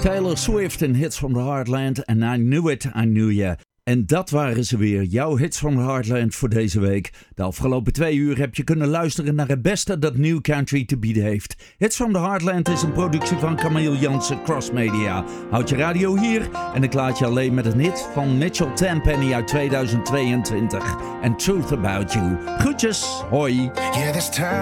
Taylor Swift en Hits from the Heartland en I Knew It, I Knew Ya. En dat waren ze weer, jouw Hits from the Heartland voor deze week. De afgelopen 2 uur heb je kunnen luisteren naar het beste dat New Country te bieden heeft. Hits from the Heartland is een productie van Camille Jansen Cross Media. Houd je radio hier en ik laat je alleen met een hit van Mitchell Tenpenny uit 2022. En Truth About You. Groetjes, hoi. Yeah, this time